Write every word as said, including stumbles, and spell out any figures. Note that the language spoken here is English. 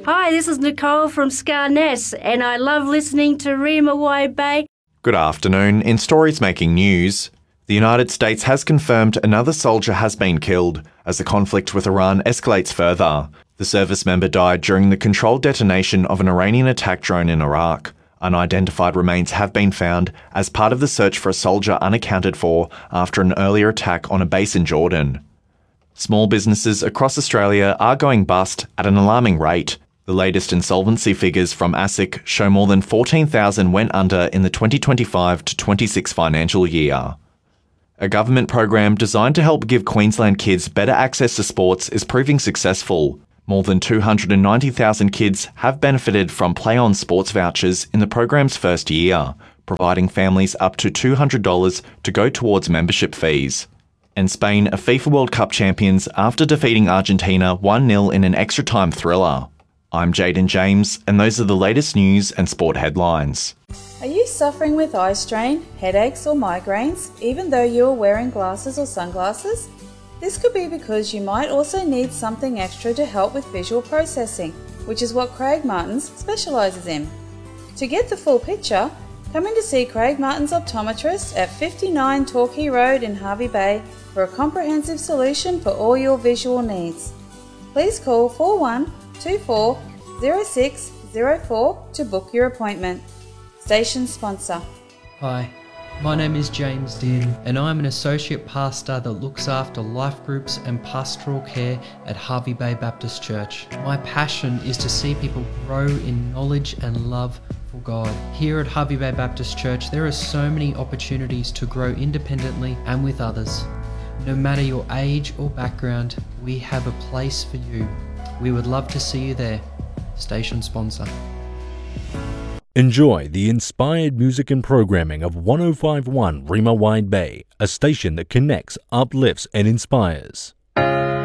Hi, this is Nicole from Scarness, and I love listening to Rima Wide Bay. Good afternoon. In stories making news, the United States has confirmed another soldier has been killed as the conflict with Iran escalates further. The service member died during the controlled detonation of an Iranian attack drone in Iraq. Unidentified remains have been found as part of the search for a soldier unaccounted for after an earlier attack on a base in Jordan. Small businesses across Australia are going bust at an alarming rate. The latest insolvency figures from ASIC show more than fourteen thousand went under in the twenty twenty-five to twenty-six financial year. A government program designed to help give Queensland kids better access to sports is proving successful. More than two hundred ninety thousand kids have benefited from Play On sports vouchers in the program's first year, providing families up to two hundred dollars to go towards membership fees. And Spain are FIFA World Cup champions after defeating Argentina one nil in an extra-time thriller. I'm Jaden James, and those are the latest news and sport headlines. Are you suffering with eye strain, headaches or migraines, even though you are wearing glasses or sunglasses? This could be because you might also need something extra to help with visual processing, which is what Craig Martins specialises in. To get the full picture, come in to see Craig Martins Optometrist at fifty-nine Torquay Road in Hervey Bay for a comprehensive solution for all your visual needs. Please call four one two four zero six zero four to book your appointment. Station sponsor. Hi, my name is James Dean and I'm an associate pastor that looks after life groups and pastoral care at Hervey Bay Baptist Church. My passion is to see people grow in knowledge and love for God. Here at Hervey Bay Baptist Church, there are so many opportunities to grow independently and with others. No matter your age or background, we have a place for you. We would love to see you there. Station sponsor. Enjoy the inspired music and programming of one oh five point one Rima Wide Bay, a station that connects, uplifts and inspires.